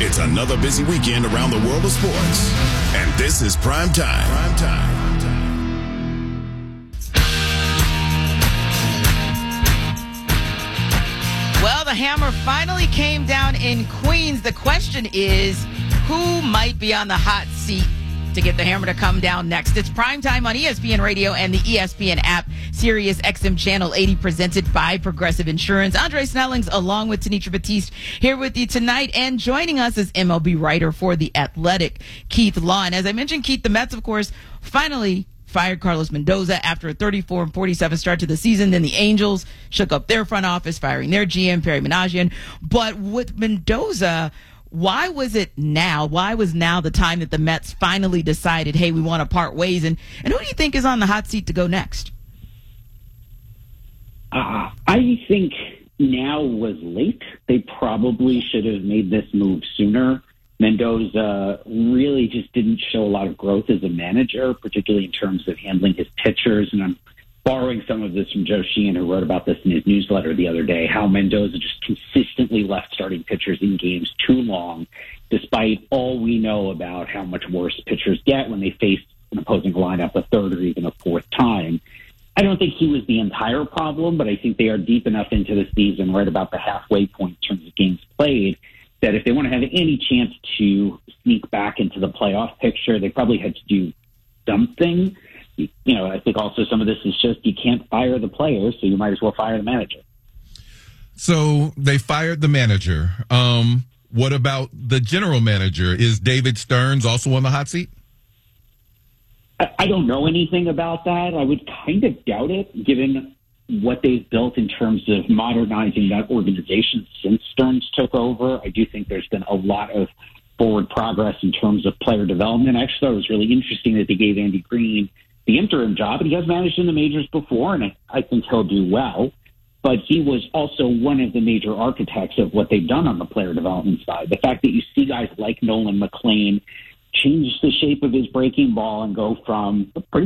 It's another busy weekend around the world of sports. And this is Prime Time. Prime Time. Well, the hammer finally came down in Queens. The question is, who might be on the hot seat to get the hammer to come down next? It's Prime Time on ESPN Radio and the ESPN app, Sirius XM Channel 80, presented by Progressive Insurance. Andre Snellings, along with Tenitra Batiste, here with you tonight. And joining us is MLB writer for The Athletic, Keith Law. And as I mentioned, Keith, the Mets, of course, finally fired Carlos Mendoza after a 34-47 start to the season. Then the Angels shook up their front office, firing their GM, Perry Managian. But with Mendoza, why was it now? Why was now the time that the Mets finally decided, hey, we want to part ways? And who do you think is on the hot seat to go next? I think now was late. They probably should have made this move sooner. Mendoza really just didn't show a lot of growth as a manager, particularly in terms of handling his pitchers. And I'm borrowing some of this from Joe Sheehan, who wrote about this in his newsletter the other day, how Mendoza just consistently left starting pitchers in games too long, despite all we know about how much worse pitchers get when they face an opposing lineup a third or even a fourth time. I don't think he was the entire problem, but I think they are deep enough into the season, right about the halfway point in terms of games played, that if they want to have any chance to sneak back into the playoff picture, they probably had to do something. You know, I think also some of this is just you can't fire the players, so you might as well fire the manager. So they fired the manager. What about the general manager? Is David Stearns also on the hot seat? I don't know anything about that. I would kind of doubt it, given what they've built in terms of modernizing that organization since Stearns took over. I do think there's been a lot of forward progress in terms of player development. I actually thought it was really interesting that they gave Andy Green the interim job, and he has managed in the majors before, and I think he'll do well. But he was also one of the major architects of what they've done on the player development side. The fact that you see guys like Nolan McLean change the shape of his breaking ball and go from a pretty